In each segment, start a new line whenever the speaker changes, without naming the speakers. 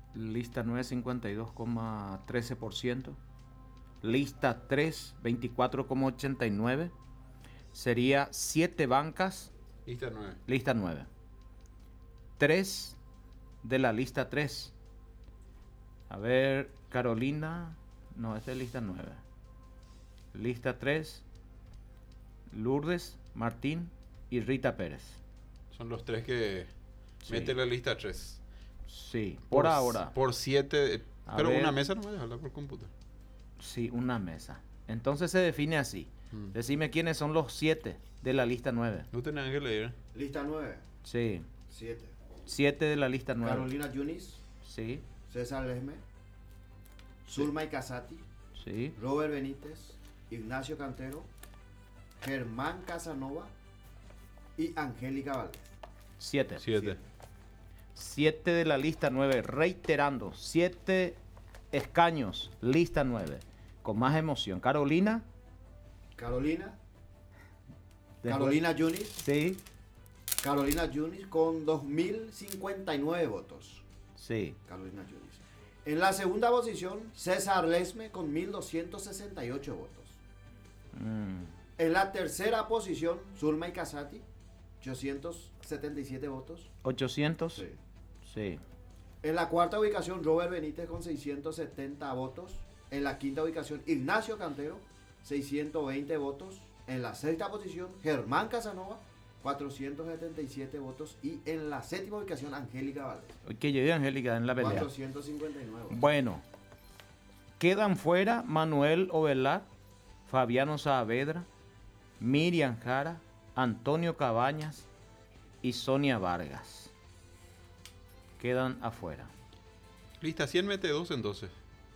Lista 9, 52,13%. Lista 3, 24,89%. Sería 7 bancas.
Lista 9.
Lista 9. 3 de la lista 3. A ver, Carolina. No, esta es lista 9. Lista 3. Lourdes, Martín y Rita Pérez.
Son los tres que
Sí.
meten la lista 3.
Sí, por ahora.
Por 7.
A
Pero
ver.
una mesa no me deja hablar por computador.
Sí, una mesa. Entonces se define así. Decime quiénes son los 7 de la lista 9.
No tenés que leer.
Lista 9,
Sí,
7.
7 de la lista 9.
Carolina Yunis,
Sí,
César Lesme, Zulma y Casati,
sí.
Robert Benítez, Ignacio Cantero, Germán Casanova y Angélica Valdés.
7.
7.
7 de la lista 9. Reiterando, 7 escaños, lista 9. Con más emoción. Carolina.
Carolina,
después-
Carolina Yunis,
Sí,
Carolina Yunis con 2059 votos.
sí.
Carolina Yunis. En la segunda posición, César Lesme con 1268 votos.
Mm,
En la tercera posición, Zulma y Casati, 877 votos.
800.
Sí.
Sí.
En la cuarta ubicación, Robert Benítez con 670 votos. En la quinta ubicación, Ignacio Cantero, 620 votos. En la sexta posición, Germán Casanova, 477 votos. Y en la séptima ubicación, Angélica Valdés,
Que llegue Angélica en la pelea.
459 votos.
Bueno, quedan fuera Manuel Ovelar, Fabiano Saavedra, Miriam Jara, Antonio Cabañas y Sonia Vargas. Quedan afuera.
Lista 100 mete 2 entonces.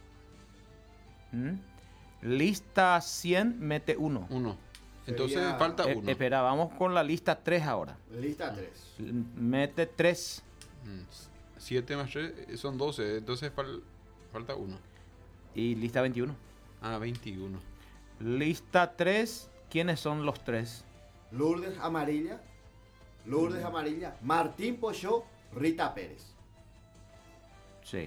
¿Mm? Lista 100 mete 1.
1. Entonces
Sería-
falta 1.
Espera, vamos con la lista 3 ahora.
Lista 3.
Mete 3.
7 más 3 son 12. Entonces falta 1.
Y lista 21.
Ah, 21.
Lista 3, ¿quiénes son los 3?
Lourdes Amarilla, Martín Pochó, Rita Pérez.
Sí.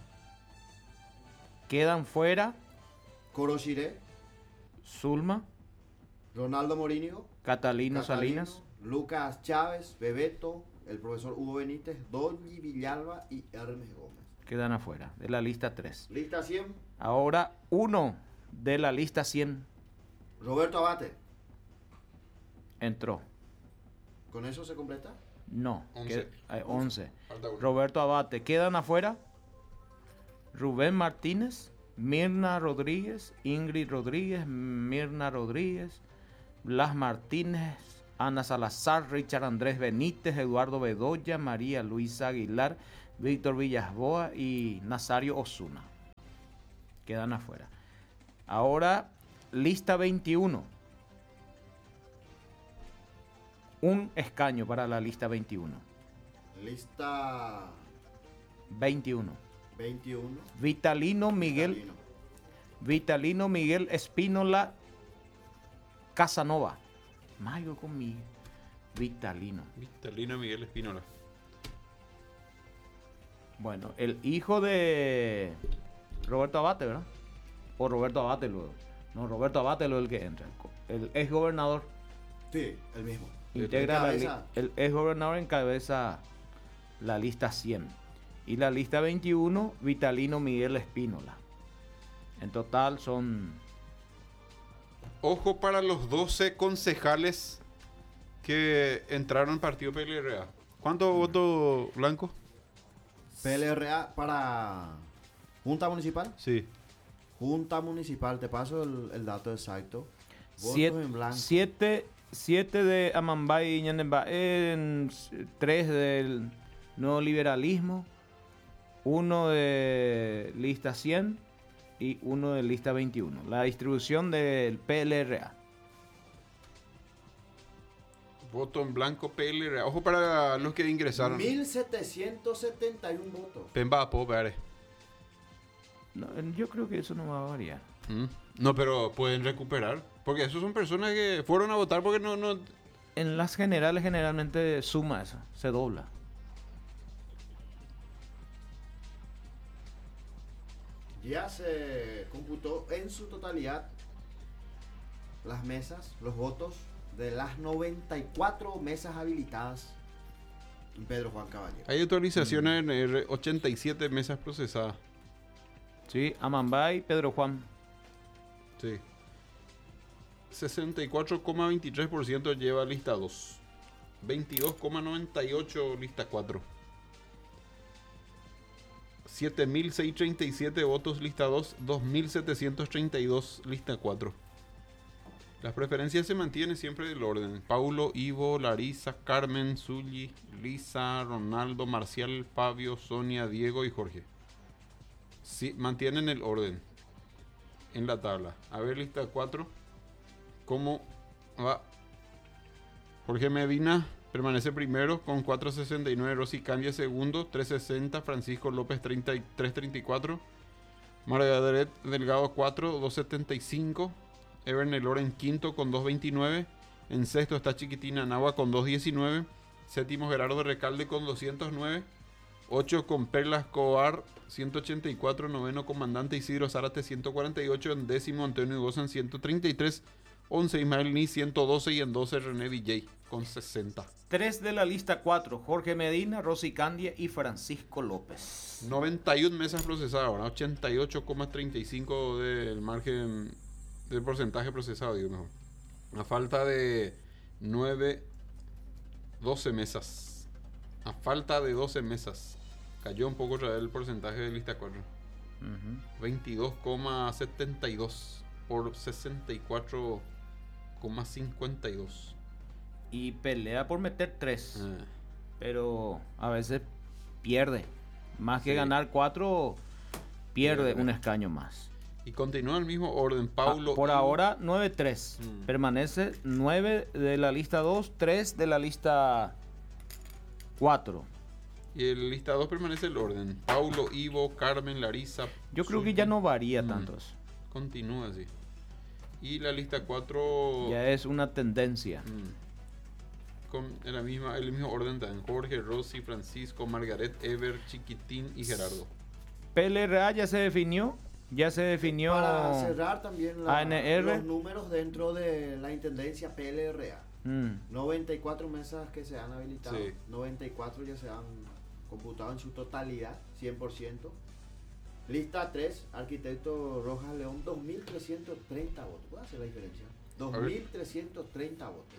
Quedan fuera
Corochiré,
Zulma,
Ronaldo Morínigo,
Catalino
Catalino,
Salinas.
Lucas Chávez, Bebeto, el profesor Hugo Benítez, Doñi Villalba y Hermes Gómez.
Quedan afuera de la lista 3.
Lista 100,
Ahora uno de la lista 100
Roberto Abate.
entró.
¿Con eso se completa?
No,
11.
11.
Falta 1.
Roberto Abate. Quedan afuera Rubén Martínez, Mirna Rodríguez, Ingrid Rodríguez, Mirna Rodríguez, Blas Martínez, Ana Salazar, Richard Andrés Benítez, Eduardo Bedoya, María Luisa Aguilar, Víctor Villasboa y Nazario Osuna. Quedan afuera. Ahora, lista 21. Un escaño para la lista 21.
Lista
21.
21.
Vitalino Miguel, Vitalino Miguel Espínola Casanova. Mayo con Miguel. Vitalino.
Vitalino Miguel Espínola.
Bueno, el hijo de Roberto Abate, ¿verdad? O Roberto Abate luego. No, Roberto Abate luego el que entra. El ex gobernador
Sí, el mismo.
integra la
Encabeza.
el ex gobernador encabeza la lista 100. Y la lista 21, Vitalino Miguel Espínola. En total son
Ojo para los 12 concejales que entraron al partido PLRA. ¿Cuántos votos blancos?
PLRA para Junta Municipal.
Sí.
Junta Municipal, te paso el dato exacto. Votos en blanco.
7 de Amambay y Ñandembaé, 3 del nuevo liberalismo, 1 de lista 100 y 1 de lista 21. La distribución del PLRA.
Voto en blanco PLRA. Ojo para los que ingresaron.
1771 votos.
Pemba, puedo ver.
No, yo creo que eso no va a variar.
No, pero pueden recuperar. Porque esos son personas que fueron a votar porque no.
En las generales generalmente suma eso, se dobla.
Ya se computó en su totalidad las mesas, los votos de las 94 mesas habilitadas en Pedro Juan Caballero.
Hay autorizaciones en R, 87 mesas procesadas.
Sí, Amambay, Pedro Juan.
Sí. 64,23% lleva lista 2. 22,98 lista 4. 7.637 votos lista 2, 2.732 lista 4. Las preferencias se mantienen siempre del orden. Paulo, Ivo, Larisa, Carmen, Zully, Lisa, Ronaldo, Marcial, Fabio, Sonia, Diego y Jorge. Sí, mantienen el orden en la tabla. A ver, lista 4. ¿Cómo va? Jorge Medina permanece primero con 4.69. Rosy Candia segundo, 3.60. Francisco López 3.34. Margaret Delgado 4, 2.75. Everne Loren quinto con 2.29. En sexto está Chiquitina Nahua con 2.19. Séptimo Gerardo Recalde con 209. 8 con Perla Escobar 184. Noveno Comandante Isidro Zárate 148. En décimo Antonio Gozan 133. 11 Ismael Ni 112 y en 12 René DJ con 60.
3 de la lista 4, Jorge Medina, Rosy Candia y Francisco López.
91 mesas procesadas ahora, 88,35 del margen del porcentaje procesado, digo mejor. A falta de 12 mesas. A falta de 12 mesas. Cayó un poco otra vez el porcentaje de lista 4. 22,72 por 64,52.
Y pelea por meter 3. Pero a veces pierde. Más que ganar 4, pierde un escaño más.
Y continúa el mismo orden. Paulo.
Por ahora 9-3. Permanece 9 de la lista 2, 3 de la lista 4.
Y el lista 2 permanece el orden. Paulo, Ivo, Carmen, Larisa.
Yo creo que ya no varía tanto eso.
Continúa así. Y la lista 4
ya es una tendencia.
Con el mismo orden también. Jorge, Rosy, Francisco, Margaret, Ever, Chiquitín y Gerardo.
PLRA ya se definió. Ya se definió.
Para cerrar también
ANR.
los números dentro de la intendencia PLRA. 94 mesas que se han habilitado.
Sí.
94 ya se han computado en su totalidad, 100%. Lista 3, arquitecto Rojas León, 2.330 votos. ¿Puede hacer la diferencia? 2.330 votos.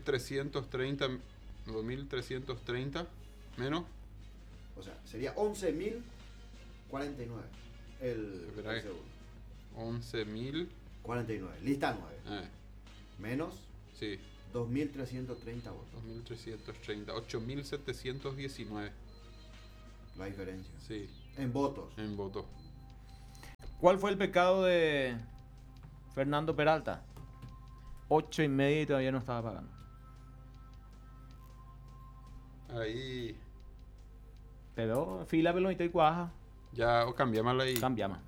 2.330 menos.
O sea, sería 11.049 el segundo.
11.000.
49, lista 9. Menos
Sí.
2.330 votos.
2.330. 8.719.
La diferencia.
Sí.
En votos.
En votos.
¿Cuál fue el pecado de Fernando Peralta? 8.5 y todavía no estaba pagando.
Ahí.
Pero fila velonita y cuaja.
Ya cambiamos ahí.
Cambiamos.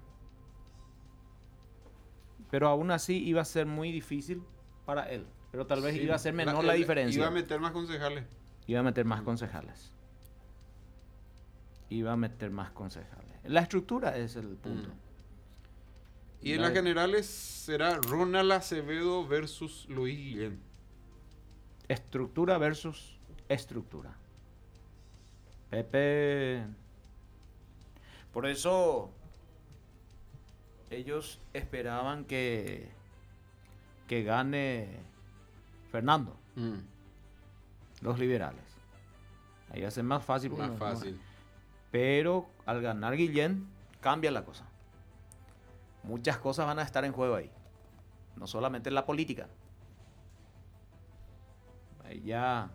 Pero aún así iba a ser muy difícil para él. Pero tal vez
Sí,
iba a ser menor la diferencia.
Iba a meter más concejales.
Iba a meter más concejales. Iba a meter más concejales. La estructura es el punto.
Y en las generales será Ronald Acevedo versus Luis Guillén.
Estructura versus estructura. Pepe. Por eso ellos esperaban que gane Fernando, los liberales. Ahí va a ser más fácil.
Más fácil.
Pero al ganar Guillén, cambia la cosa. Muchas cosas van a estar en juego ahí. No solamente en la política. Ahí ya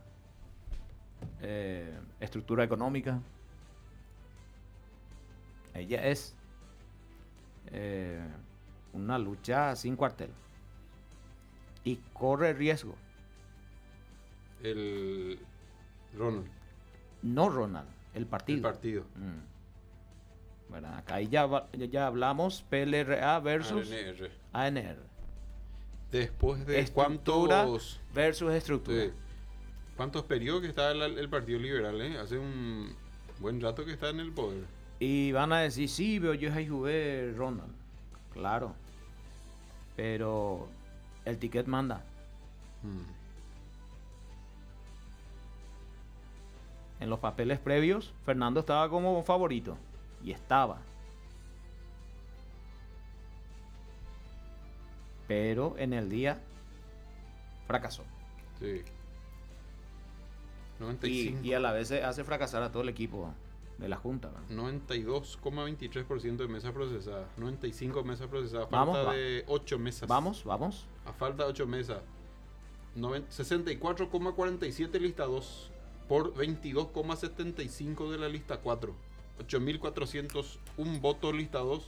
estructura económica. Ahí ya es una lucha sin cuartel. Y corre riesgo.
El Ronald.
No Ronald, el partido.
El partido.
Bueno, acá ahí ya hablamos PLRA versus ANR.
Después de
Estructura
cuántos
versus estructura.
Sí. ¿Cuántos periodos que está el Partido Liberal? Hace un buen rato que está en el poder.
Y van a decir, sí, pero yo ahí jugué Ronald. Claro. Pero el ticket manda.
Mm.
En los papeles previos, Fernando estaba como favorito. Y estaba. Pero en el día fracasó.
Sí.
Y,
95.
y a la vez hace fracasar a todo el equipo de la Junta, ¿verdad?
92,23% de mesas procesadas. 95 mesas procesadas.
Vamos,
Falta
va.
de 8 mesas.
Vamos.
A falta de 8 mesas. 64,47 lista 2 por 22,75 de la lista 4. 8.401 votos lista 2.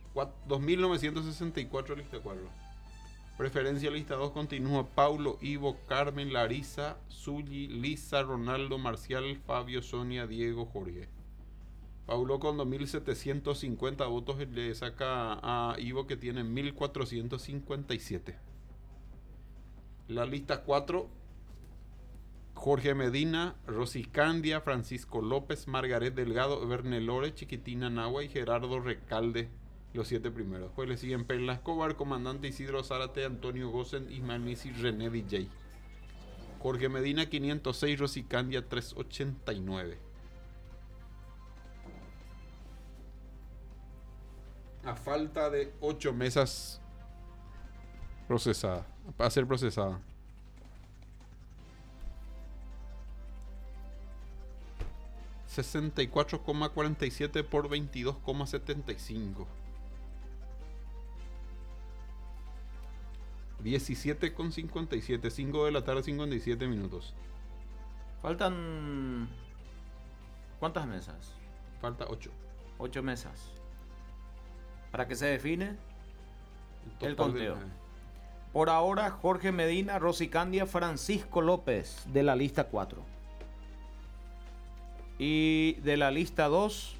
2.964 lista 4. Preferencia lista 2 continúa Paulo, Ivo, Carmen, Larisa, Zully, Lisa, Ronaldo, Marcial, Fabio, Sonia, Diego, Jorge. Paulo con 2.750 votos le saca a Ivo que tiene 1.457. La lista 4, Jorge Medina, Rosy Candia, Francisco López, Margaret Delgado, Verne Lore, Chiquitina Nahua y Gerardo Recalde, los 7 primeros. Después le siguen Perla Escobar, Comandante Isidro Zárate, Antonio Gossen, Ismael Misi, René DJ. Jorge Medina 506, Rosy Candia 389. A falta de 8 mesas procesadas, para ser procesada. $64,47 por 22,75. 17,57. 5 de la tarde, 57 minutos.
Faltan... ¿Cuántas mesas?
Falta 8.
8 mesas. Para que se define el conteo. Por ahora, Jorge Medina, Rosy Candia, Francisco López de la lista 4. Y de la lista 2,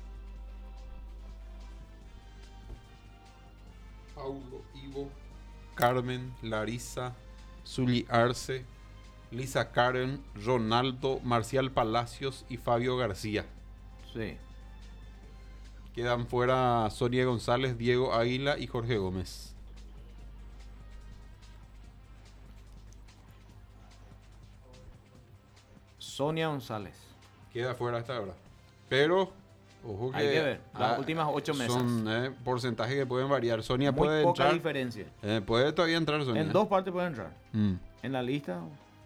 Paulo, Ivo, Carmen, Larisa, Zully Arce, Lisa Karen, Ronaldo, Marcial Palacios y Fabio García.
sí.
Quedan fuera Sonia González, Diego Águila y Jorge Gómez.
Sonia González.
Queda fuera hasta ahora. Pero, ojo que...
Hay que ver, las últimas 8 mesas.
Son porcentajes que pueden variar. Sonia
Muy
puede
poca
entrar.
diferencia.
Puede todavía entrar Sonia.
En 2 partes puede entrar.
Mm.
En la lista.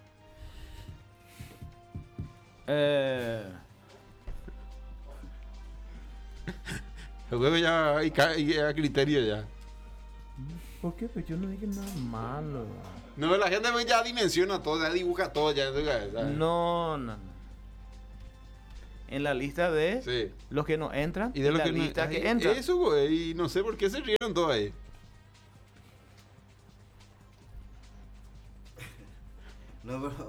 El juego ya hay a criterio ya.
¿Por qué? Pues yo no dije nada malo.
No, la gente ya dimensiona todo, ya dibuja todo ya en su cabeza.
No. En la lista de
Sí.
los que no entran
Y de lo
la
que no-
lista que
ay,
entran.
Eso, güey. Y no sé por qué se rieron todos ahí.
No, pero.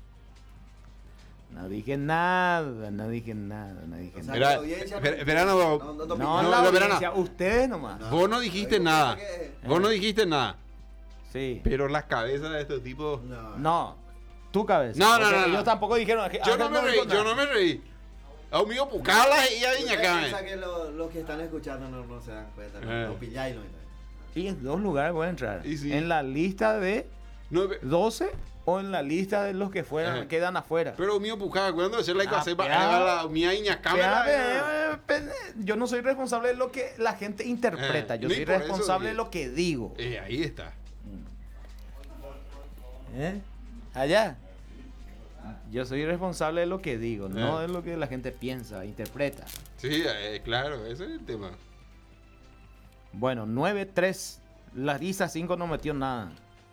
No dije nada.
O sea,
Espera,
la audiencia
espera, no,
No,
opina.
la
no,
audiencia, ustedes nomás.
No.
Vos no dijiste
Oye,
nada.
¿qué?
Vos no dijiste nada.
Sí.
Pero las cabezas de estos tipos.
No, tu cabeza.
No,
Porque
no.
ellos tampoco dijeron.
Yo no me reí, yo no me reí. Amigo, pucala y ya viña
Ustedes
acá.
piensan que los que están escuchando no se dan cuenta. No pilláis, no.
Y en 2 lugares pueden entrar.
Y sí.
En la lista de
No,
12 o en la lista de los que quedan afuera.
pero amigo, pucala, cuando hacer la
Ah,
casa
pero-
la mía iña cámara.
Yo no soy responsable de lo que la gente interpreta. Yo
no, y
soy
por eso
responsable de
dije.
lo que digo.
Ahí está.
Allá. Yo soy responsable de lo que digo, no
Eh.
de lo que la gente piensa, interpreta.
Sí, claro, ese es el tema.
Bueno, 9-3. La lista 5 no metió nada.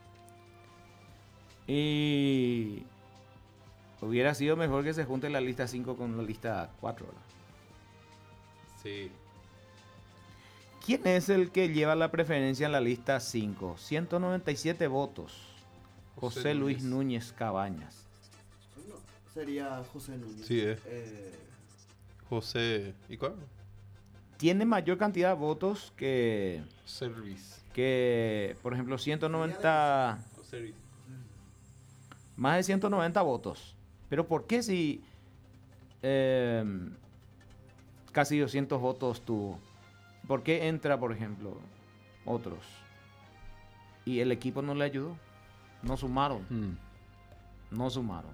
Y hubiera sido mejor que se junte la lista 5 con la lista 4, ¿verdad?
Sí.
¿Quién es el que lleva la preferencia en la lista 5? 197 votos. José Luis Núñez Cabañas.
No, sería José Núñez.
Sí, José. ¿Y cuál?
Tiene mayor cantidad de votos
José Luis.
que por ejemplo, 190...
José Luis.
Más de 190 votos. Pero ¿por qué si casi 200 votos tuvo. ¿Por qué entra, por ejemplo, otros? Y el equipo no le ayudó. No sumaron. No sumaron.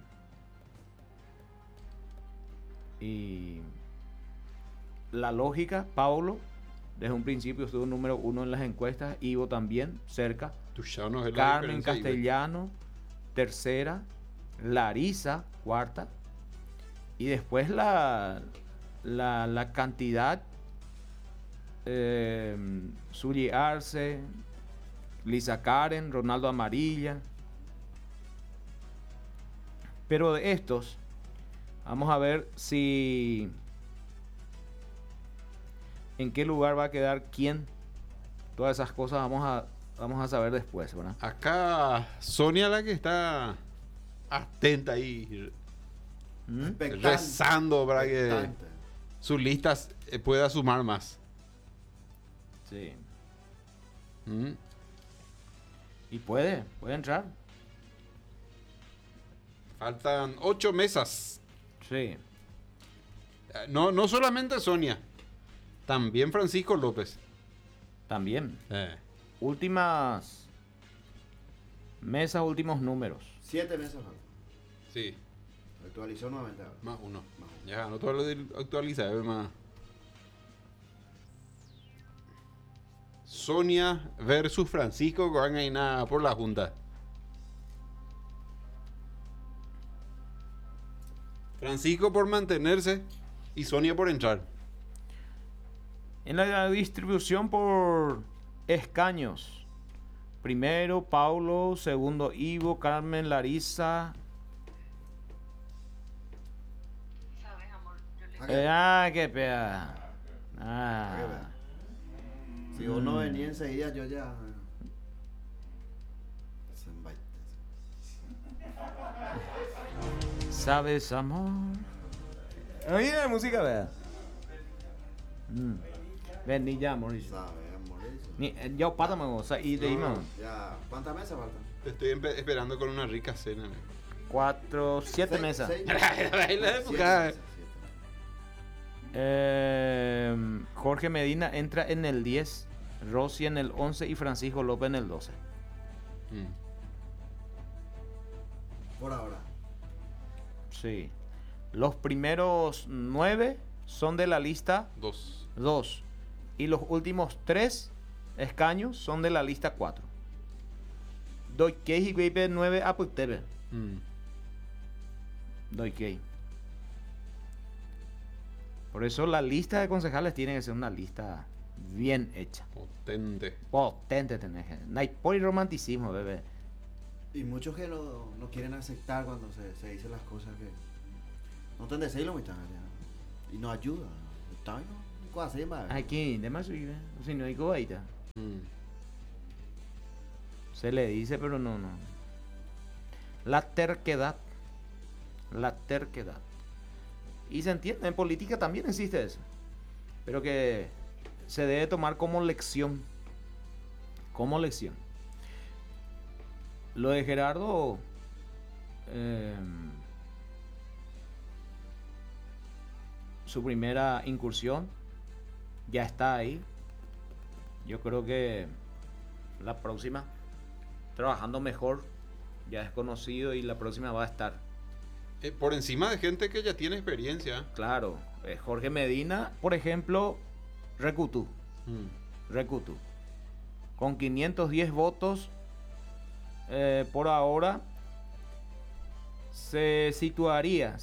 Y la lógica, Paulo, desde un principio estuvo número 1 en las encuestas. Ivo también, cerca.
Tuchano es la
Carmen
diferencia ahí, ¿ves?
Castellano, tercera. Larisa, cuarta. Y después la cantidad. Zully Arce, Lisa Karen, Ronaldo Amarilla. Pero de estos, vamos a ver si en qué lugar va a quedar quién. Todas esas cosas vamos a saber después, ¿verdad?
Acá Sonia la que está atenta ahí,
Expectante.
rezando para que
Expectante.
sus listas pueda sumar más.
Sí.
¿Mm?
Y puede entrar.
Faltan 8 mesas.
Sí.
No solamente Sonia, también Francisco López.
También. Últimas mesas, últimos números.
7 meses faltan.
Sí,
Actualizó nuevamente ahora.
más uno.
Más uno.
Ya, no todo lo de actualizar, más. Sonia versus Francisco que van a ir nada por la Junta. Francisco por mantenerse y Sonia por entrar.
En la distribución por escaños. Primero Paulo, segundo Ivo, Carmen, Larisa.
¿Sabes, amor? Yo le...
Qué pea. Ah.
Si vos no venías enseguida, yo ya. Se embaite.
¿Sabes, amor? Oye la música, vea. Ven, ni ya, Mauricio.
Sabe, amor.
Ni, ya, pátame, o sea, y de ahí no.
Ya. ¿Cuántas mesas faltan?
Te estoy esperando con una rica cena.
4, 7 mesas.
Ahí la época.
Siete mesas, siete.
Jorge Medina entra en el 10, Rossi en el 11 y Francisco López en el 12.
Por ahora.
Sí. Los primeros 9 son de la lista
2.
2 y los últimos 3 escaños son de la lista 4. Doy que y 9 a Puctebe. Doy que. Por eso la lista de concejales tiene que ser una lista bien hecha.
Potente.
Potente tenés que. No hay por romanticismo, bebé.
Y muchos que no quieren aceptar cuando se dicen las cosas que. No te decirlo, mi tanga, ya. Y no ayuda. Está bien, no hacer más.
Aquí, de más vive. Si no hay cobaita. Se le dice, pero no. La terquedad. La terquedad. Y se entiende, en política también existe eso. Pero que se debe tomar como lección. Como lección. Lo de Gerardo. Su primera incursión ya está ahí. Yo creo que la próxima, trabajando mejor, ya es conocido y la próxima va a estar.
Por encima de gente que ya tiene experiencia.
Claro, Jorge Medina, por ejemplo, Recutú. Con 510 votos, por ahora se situaría